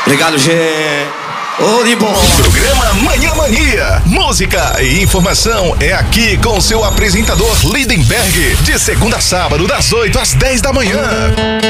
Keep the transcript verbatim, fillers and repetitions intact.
Obrigado, gente. Ô, de bom. Programa Manhã Mania. Música e informação é aqui com seu apresentador Lindenberg. De segunda a sábado, das oito às dez da manhã.